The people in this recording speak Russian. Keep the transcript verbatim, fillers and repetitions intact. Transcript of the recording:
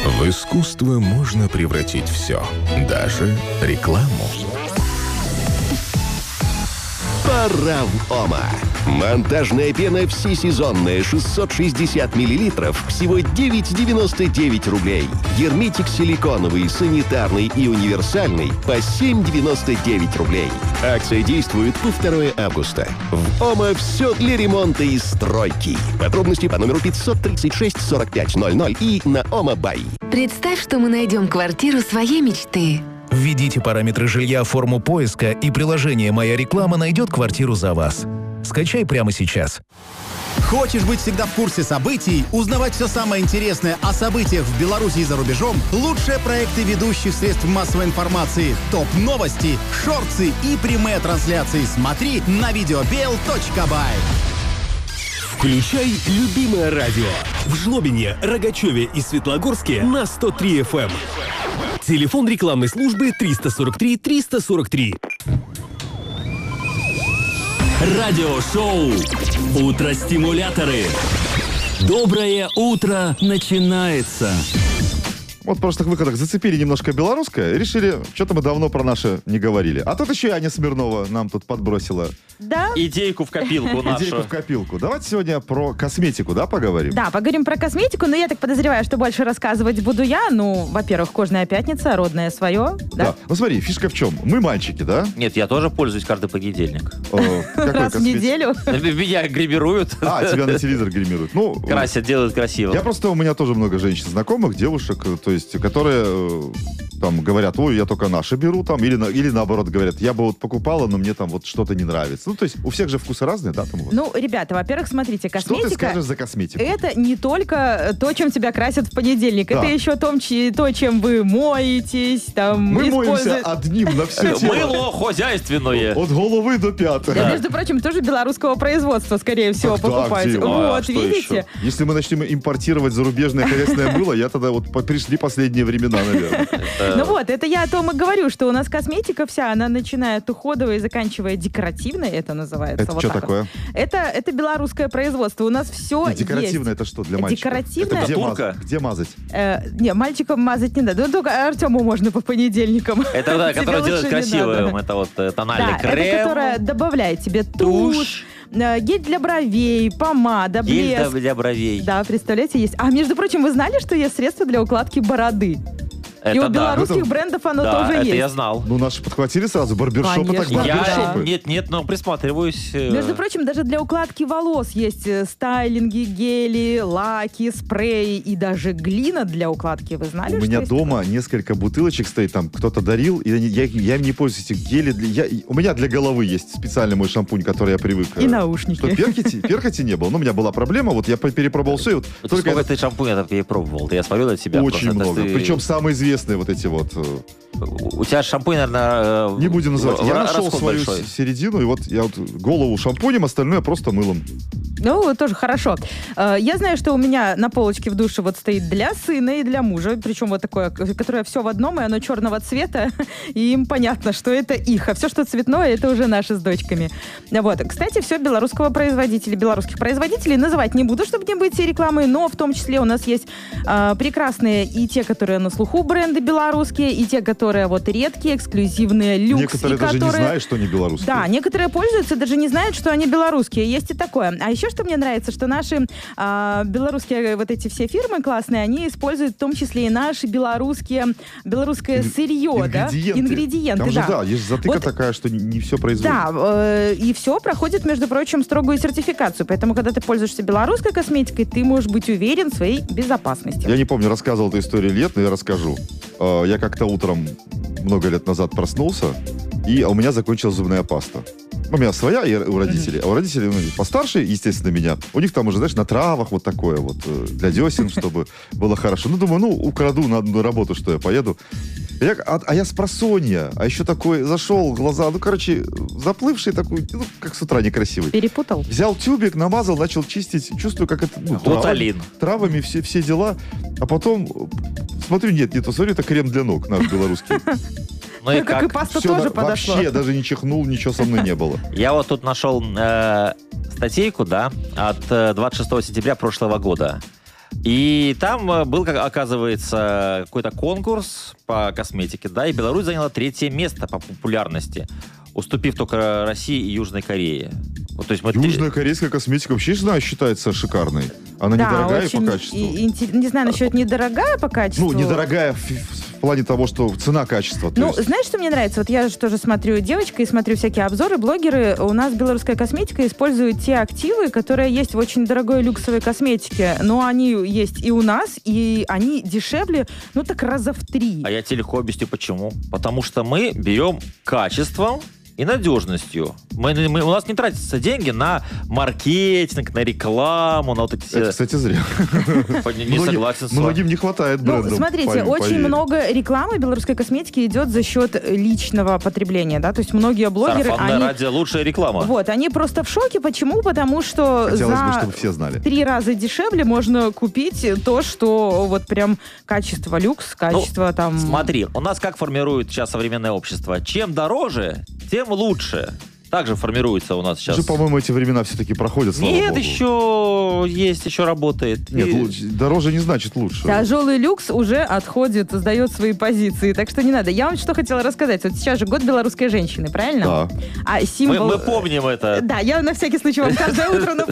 В искусство можно превратить все, даже рекламу. Пора в Ома. Монтажная пена всесезонная шестьсот шестьдесят миллилитров, всего девять девяносто девять рублей. Герметик силиконовый, санитарный и универсальный по семь девяносто девять рублей. Акция действует по второго августа. В Ома все для ремонта и стройки. Подробности по номеру пятьсот тридцать шесть сорок пять ноль ноль и на Ома.бай. Представь, что мы найдем квартиру своей мечты. Введите параметры жилья в форму поиска, и приложение «Моя реклама» найдет квартиру за вас. Скачай прямо сейчас. Хочешь быть всегда в курсе событий, узнавать все самое интересное о событиях в Беларуси и за рубежом? Лучшие проекты ведущих средств массовой информации, топ-новости, шорты и прямые трансляции смотри на видеобел точка бай. Включай любимое радио. В Жлобине, Рогачеве и Светлогорске на сто три эф эм. Телефон рекламной службы триста сорок три триста сорок три. Радиошоу «Утро-стимуляторы». Доброе утро начинается. Вот в прошлых выходах зацепили немножко белорусское, решили, что-то мы давно про наше не говорили. А тут еще и Аня Смирнова нам тут подбросила. Да? Идейку в копилку нашу. Идейку в копилку. Давайте сегодня про косметику, да, поговорим? Да, поговорим про косметику, но я так подозреваю, что больше рассказывать буду я. Ну, во-первых, кожная пятница, родное свое. Да? Да. Ну смотри, фишка в чем? Мы мальчики, да? Нет, я тоже пользуюсь каждый понедельник. Раз в неделю. Меня гримируют. А, тебя на телевизор гримируют. Ну, красят, делают красиво. Я просто, у меня тоже много женщин знакомых, девушек, то есть, которые там говорят, ой, я только наши беру, там, или, или наоборот говорят, я бы вот покупала, но мне там вот что-то не нравится. Ну, то есть, у всех же вкусы разные, да? Там, вот. Ну, ребята, во-первых, смотрите, косметика... Что ты скажешь за косметику? Это не только то, чем тебя красят в понедельник, да. Это еще том, чи, то, чем вы моетесь, там... Мы использует... моемся одним на все тело. Мыло хозяйственное. От головы до пяток. Да, между прочим, тоже белорусского производства, скорее всего, так, покупать. Да, вот, а видите? Еще? Если мы начнем импортировать зарубежное хозяйственное мыло, я тогда вот пришли последние времена, наверное. Ну вот, это я о том и говорю, что у нас косметика вся, она начиная от уходовой и заканчивая декоративной, это называется. Это вот что так такое? Вот. Это, это белорусское производство. У нас все и декоративное есть. Это что для мальчиков? Декоративное? Это где, Турка? мазать? Где мазать? Э, не, мальчикам мазать не надо. Ну, только Артему можно по понедельникам. Это, да, которое делает красивым. Это вот тональный да, крем. это которое добавляет тебе тушь, Тушь. гель для бровей, помада, Гель блеск. для бровей. Да, представляете, есть. А между прочим, вы знали, что есть средство для укладки бороды? Это и у да. белорусских это... брендов оно да, тоже это есть. я знал. Ну, наши подхватили сразу барбершопы, так Конечно. барбершопы. Я, нет, нет, но присматриваюсь. Между прочим, даже для укладки волос есть стайлинги, гели, лаки, спреи и даже глина для укладки. Вы знали, У что меня есть дома такое? Несколько бутылочек стоит, там кто-то дарил, и я, я им не пользуюсь. Эти гели для, я, у меня для головы есть специальный мой шампунь, который я привык. И наушники. Что перхоти, перхоти не было. Но у меня была проблема, вот я перепробовал все. И вот Вот только сколько это... ты шампуней перепробовал? Я смотрю на тебя. Очень просто, много. ты... Причем самые известные вот эти вот... У тебя шампунь, наверное... Не будем называть. Я нашел свою большой. середину, и вот я вот голову шампунем, остальное просто мылом. Ну, тоже хорошо. Я знаю, что у меня на полочке в душе вот стоит для сына и для мужа, причем вот такое, которое все в одном, и оно черного цвета, и им понятно, что это их, а все, что цветное, это уже наши с дочками. Вот. Кстати, все белорусского производителя, белорусских производителей называть не буду, чтобы не быть рекламой, но в том числе у нас есть а, прекрасные и те, которые на слуху бренды белорусские, и те, которые вот редкие, эксклюзивные, люкс. Некоторые и даже которые... не знают, что они белорусские. Да, некоторые пользуются, даже не знают, что они белорусские. Есть и такое. А еще что мне нравится, что наши а, белорусские вот эти все фирмы классные, они используют в том числе и наши белорусские, белорусское Ин- сырье, ингредиенты. да? Ингредиенты, Там да. же, да, есть затыка Вот, такая, что не, не все производят. да, э, и все проходит, между прочим, строгую сертификацию. Поэтому, когда ты пользуешься белорусской косметикой, ты можешь быть уверен в своей безопасности. Я не помню, рассказывал эту историю или нет, но я расскажу. Э, Я как-то утром много лет назад проснулся, и у меня закончилась зубная паста. У меня своя и у родителей. А у родителей ну, постарше, естественно, меня. У них там уже, знаешь, на травах вот такое вот э, для десен, чтобы было хорошо. Ну, думаю, ну, украду на, на работу, что я поеду. Я, а, а я с просонья, а еще такой зашел, глаза, ну, короче, заплывший такой, ну, как с утра некрасивый. Перепутал? Взял тюбик, намазал, начал чистить. Чувствую, как это... Ну, Гуталин. трав- травами все, все дела. А потом смотрю, нет, нет, смотрю, это крем для ног наш белорусский. Ну и Ну, как как? и паста Всё, тоже да, подошла. вообще, даже не чихнул, ничего со мной не было. Я вот тут нашел э, статейку, да, от э, двадцать шестого сентября прошлого года. И там э, был, как оказывается, какой-то конкурс по косметике, да, и Беларусь заняла третье место по популярности, уступив только России и Южной Корее. Вот, то есть мы Южная три- корейская косметика вообще, знаю, считается шикарной. Она Да, недорогая очень по качеству. и- инте- не знаю, насчет недорогая по качеству. Ну, недорогая в, в плане того, что цена-качество. то Ну, есть. знаешь, что мне нравится? Вот я же тоже смотрю девочка и смотрю всякие обзоры, блогеры. У нас белорусская косметика использует те активы, которые есть в очень дорогой люксовой косметике. Но они есть и у нас, и они дешевле, ну, так раза в три. А я тебе легко объясню, почему. Потому что мы берем качеством и надежностью. Мы, мы- у нас не тратятся деньги на маркетинг, на рекламу, на вот эти Это, все... кстати, зря. Не Многим- согласен с вами. Многим не хватает Ну, брендов. смотрите, поверь, очень поверь. много рекламы белорусской косметики идет за счет личного потребления, да, то есть многие блогеры, Сарафанное они... радио — лучшая реклама. Вот, они просто в шоке. Почему? Потому что Хотелось бы, за чтобы все знали. три раза дешевле можно купить то, что вот прям качество люкс, качество там... Смотри, у нас как формирует сейчас современное общество? Чем дороже, тем лучше. Так же формируется у нас сейчас. Уже, по-моему, эти времена все-таки проходят, слава Нет, богу. еще есть, еще работает. Нет, И- лучше- дороже не значит лучше. Тяжелый люкс уже отходит, сдает свои позиции, так что не надо. Я вам что хотела рассказать. Вот сейчас же год белорусской женщины, правильно? Да. А мы, символ... мы помним это. Да, я на всякий случай вам каждое утро